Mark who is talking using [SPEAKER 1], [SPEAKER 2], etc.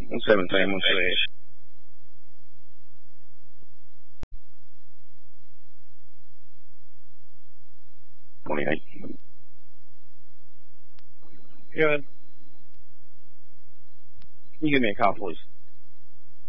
[SPEAKER 1] 17 months of age. Good. Can you give me a call, please?